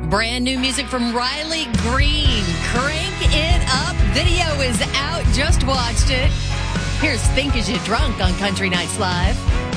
Brand new music from Riley Green. Crank It Up. Video is out. Just watched it. Here's Think Is You Drunk on Country Nights Live.